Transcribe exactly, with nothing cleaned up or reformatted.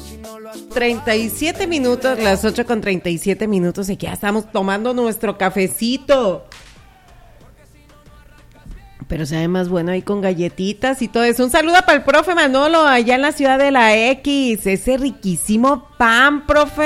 treinta y siete minutos, las ocho con treinta y siete minutos, y ya estamos tomando nuestro cafecito. Pero sabe más bueno ahí con galletitas y todo eso. Un saludo para el profe Manolo allá en la ciudad de la X. Ese riquísimo pan, profe.